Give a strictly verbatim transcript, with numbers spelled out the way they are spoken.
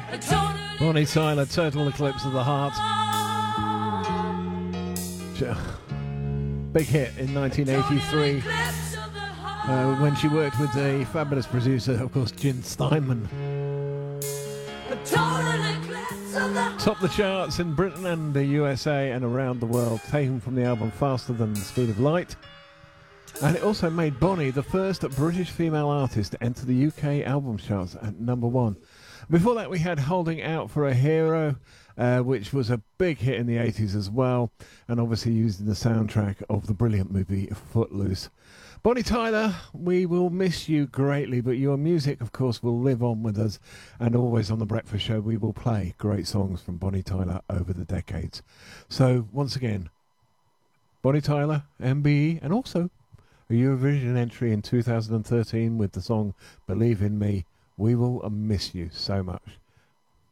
Bonnie Tyler, Total Eclipse of the Heart. Big hit in nineteen eighty-three uh, when she worked with the fabulous producer, of course, Gin Steinman. Topped the charts in Britain and the U S A and around the world, taken from the album Faster Than the Speed of Light. And it also made Bonnie the first British female artist to enter the U K album charts at number one. Before that, we had Holding Out for a Hero, uh, which was a big hit in the eighties as well, and obviously used in the soundtrack of the brilliant movie Footloose. Bonnie Tyler, we will miss you greatly, but your music, of course, will live on with us, and always on The Breakfast Show we will play great songs from Bonnie Tyler over the decades. So, once again, Bonnie Tyler, M B E, and also a Eurovision entry in two thousand thirteen with the song Believe in Me. We will miss you so much.